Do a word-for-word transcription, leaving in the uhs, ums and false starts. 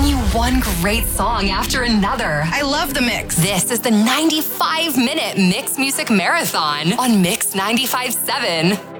bringing you one great song after another. I love the mix. This is the ninety-five minute Mix Music Marathon on Mix ninety-five point seven.